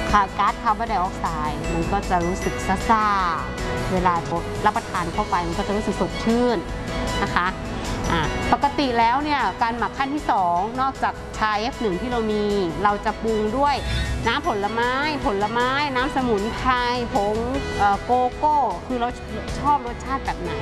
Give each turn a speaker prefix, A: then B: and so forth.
A: ก๊าซคาร์บอนไดออกไซด์มันก็จะรู้สึกซ่าๆเวลารับประทานเข้าไปมันก็จะรู้สึกสดชื่นนะคะปกติแล้วเนี่ยการหมักขั้นที่2นอกจากชา F1 ที่เราจะปรุงด้วยน้ำผลไม้น้ำสมุนไพรผงโกโก้คือเราชอบรสชาติแบบไหน